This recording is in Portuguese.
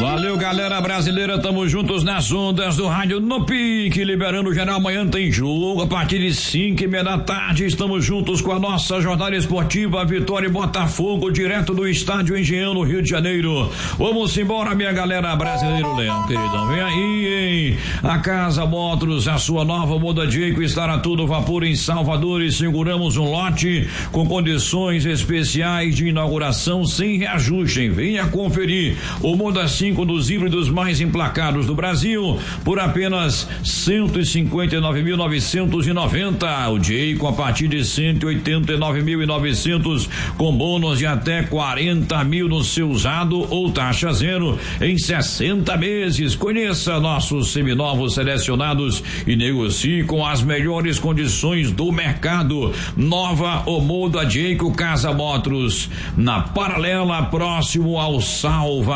Valeu, galera brasileira, tamo juntos nas ondas do rádio no pique, liberando geral. Amanhã tem jogo a partir de 5:30 da tarde. Estamos juntos com a nossa jornada esportiva Vitória e Botafogo, direto do estádio Engenhão, no Rio de Janeiro. Vamos embora, minha galera brasileira. Leão, queridão, vem aí, hein? A Casa Motors, a sua nova Moda Jayco, estará tudo vapor em Salvador, e seguramos um lote com condições especiais de inauguração sem reajuste. Venha conferir o Moda 5 dos híbridos mais emplacados do Brasil por apenas 159.990. O Jayco a partir de 189.900 com bônus de até 40 mil no seu usado ou taxa zero em 60 meses. Conheça nossos seminovos selecionados e negocie com as melhores condições do mercado. Nova o Moda Jayco Casa Motors, na Paralela, próximo ao Salva.